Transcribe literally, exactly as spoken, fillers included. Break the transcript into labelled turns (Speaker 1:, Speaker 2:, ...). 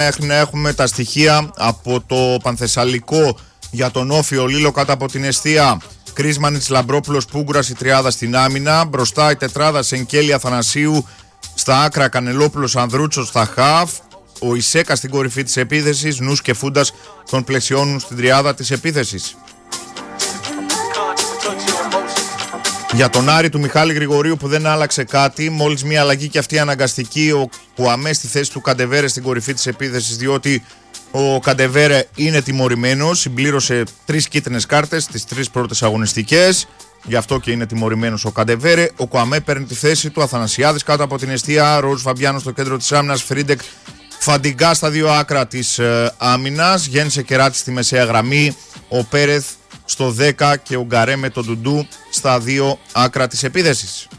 Speaker 1: Μέχρι να έχουμε τα στοιχεία από το Πανθεσσαλικό για τον Όφιο Λίλο κάτω από την εστία. Κρίσμανιτς, Λαμπρόπουλος, Πούγκουρας η τριάδα στην άμυνα. Μπροστά η τετράδα Σενκέλη, Αθανασίου στα άκρα, Κανελόπουλος, Ανδρούτσος στα χαφ. Ο Ισέκα στην κορυφή της επίθεσης. Νους και Φούντας τον πλαισιώνουν στην τριάδα της επίθεσης. Για τον Άρη του Μιχάλη Γρηγορίου που δεν άλλαξε κάτι, μόλις μία αλλαγή και αυτή αναγκαστική, ο Κουαμέ στη θέση του Καντεβέρε στην κορυφή της επίθεσης, διότι ο Καντεβέρε είναι τιμωρημένος, συμπλήρωσε τρεις κίτρινες κάρτες τις τρεις πρώτες αγωνιστικές, γι' αυτό και είναι τιμωρημένος ο Καντεβέρε. Ο Κουαμέ παίρνει τη θέση του, Αθανασιάδης κάτω από την εστία, Ροζ Φαμπιάνο στο κέντρο της άμυνας, Φρίντεκ, Φαντιγκά στα δύο άκρα της ε, άμυνας, Γέννησε Κεράτη στη μεσαία γραμμή, ο Πέρεθ στο δέκα και ο Γκαρέ με τον Ντουντού στα δύο άκρα της επίθεσης.